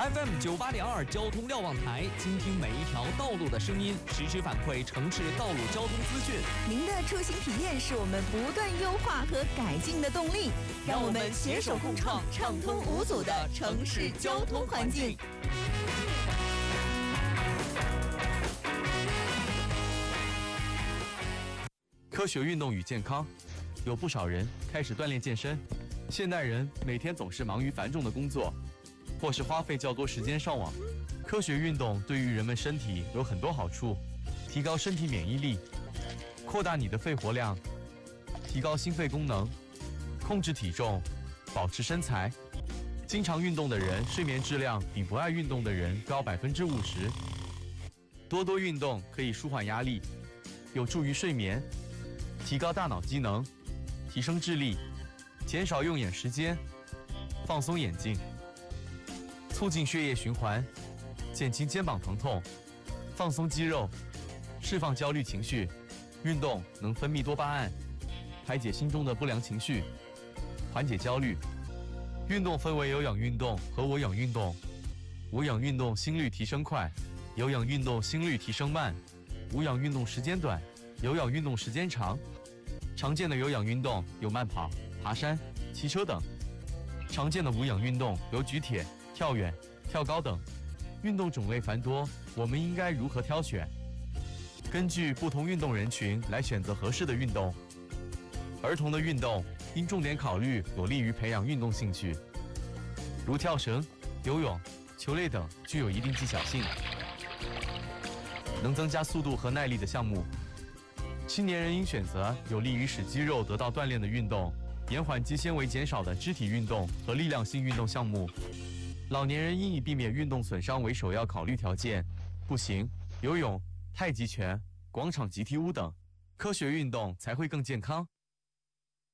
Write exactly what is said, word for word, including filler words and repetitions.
F M 九八点二交通瞭望台，倾听每一条道路的声音，实时反馈城市道路交通资讯。 您的出行体验是我们不断优化和改进的动力，让我们携手共创畅通无阻的城市交通环境。 科学运动与健康，有不少人开始锻炼健身。现代人每天总是忙于繁重的工作，或是花费较多时间上网。科学运动对于人们身体有很多好处，提高身体免疫力，扩大你的肺活量，提高心肺功能，控制体重，保持身材。经常运动的人睡眠质量比不爱运动的人高百分之五十。多多运动可以舒缓压力，有助于睡眠，提高大脑机能，提升智力，减少用眼时间，放松眼睛，促进血液循环，减轻肩膀疼痛，放松肌肉，释放焦虑情绪。运动能分泌多巴胺，排解心中的不良情绪，缓解焦虑。运动分为有氧运动和无氧运动。无氧运动心率提升快，有氧运动心率提升慢。无氧运动时间短，有氧运动时间长。常见的有氧运动有慢跑、爬山、骑车等。常见的无氧运动有举铁、跳远、跳高等。运动种类繁多，我们应该如何挑选？根据不同运动人群来选择合适的运动。儿童的运动应重点考虑有利于培养运动兴趣，如跳绳、游泳、球类等具有一定技巧性，能增加速度和耐力的项目。青年人应选择有利于使肌肉得到锻炼的运动，延缓肌纤维减少的肢体运动和力量性运动项目。老年人应以避免运动损伤为首要考虑条件，步行、游泳、太极拳、广场集体舞等，科学运动才会更健康。